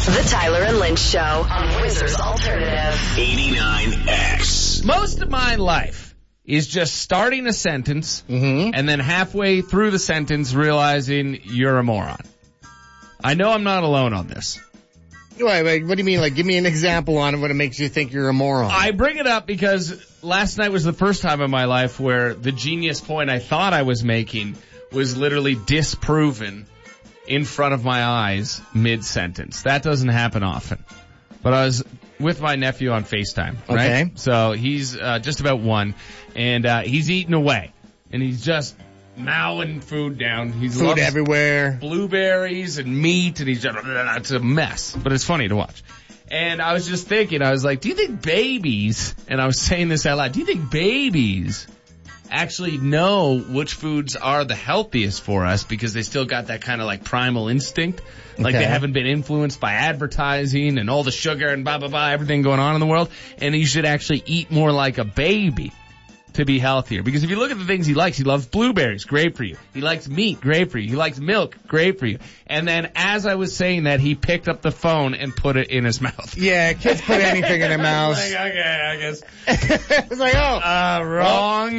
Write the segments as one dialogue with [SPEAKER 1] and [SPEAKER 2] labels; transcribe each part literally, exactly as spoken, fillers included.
[SPEAKER 1] The Tyler and Lynch Show on Wizards Alternative.
[SPEAKER 2] eighty-nine X.
[SPEAKER 3] Most of my life is just starting a sentence
[SPEAKER 4] Mm-hmm.
[SPEAKER 3] and then halfway through the sentence realizing you're a moron. I know I'm not alone on this.
[SPEAKER 4] Wait, wait, what do you mean? Like, give me an example on what it makes you think you're a moron.
[SPEAKER 3] I bring it up because last night was the first time in my life where the genius point I thought I was making was literally disproven in front of my eyes mid-sentence. That doesn't happen often. But I was with my nephew on FaceTime, right?
[SPEAKER 4] Okay.
[SPEAKER 3] So he's uh, just about one, and uh, he's eating away, and he's just mowing food down. He's
[SPEAKER 4] Food everywhere.
[SPEAKER 3] Blueberries and meat, and he's just, it's a mess, but it's funny to watch. And I was just thinking, I was like, do you think babies, and I was saying this out loud, do you think babies actually know which foods are the healthiest for us because they still got that kind of like primal instinct? Like
[SPEAKER 4] Okay.
[SPEAKER 3] they haven't been influenced by advertising and all the sugar and blah, blah, blah, everything going on in the world. And you should actually eat more like a baby to be healthier. Because if you look at the things he likes, he loves blueberries, great for you. He likes meat, great for you. He likes milk, great for you. And then as I was saying that, he picked up the phone and put it in his mouth.
[SPEAKER 4] Yeah, kids put anything in their mouths.
[SPEAKER 3] Like, okay, I guess.
[SPEAKER 4] It's like, oh.
[SPEAKER 3] Uh, wrong.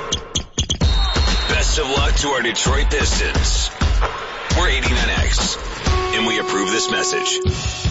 [SPEAKER 2] Best of luck to our Detroit Pistons. We're eighty-nine X, and we approve this message.